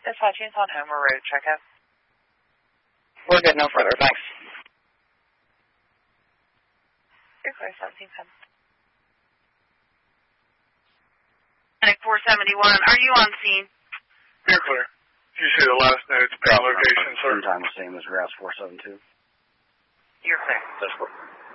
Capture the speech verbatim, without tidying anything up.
Dispatching's on Homer Road. Check out. We're good. No further. Thanks. You're clear. seventeen ten. Medic four seventy-one. Are you on scene? You're clear. Did you see the last note's pin location, sir? Same time the same as Rouse four seven two. You're clear. That's